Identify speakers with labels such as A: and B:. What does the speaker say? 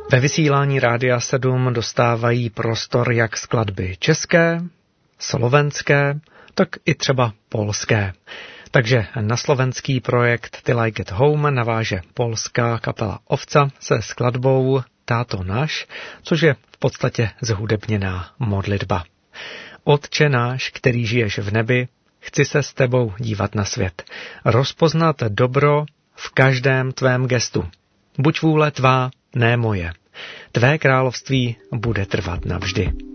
A: Ve vysílání Rádia 7 dostávají prostor jak skladby české, slovenské, tak i třeba polské. Takže na slovenský projekt Till I Get Home naváže polská kapela Ovca se skladbou Táto náš, což je v podstatě zhudebněná modlitba. Otče náš, který žiješ v nebi, chci se s tebou dívat na svět, rozpoznat dobro v každém tvém gestu. Buď vůle tvá, ne moje. Tvé království bude trvat navždy.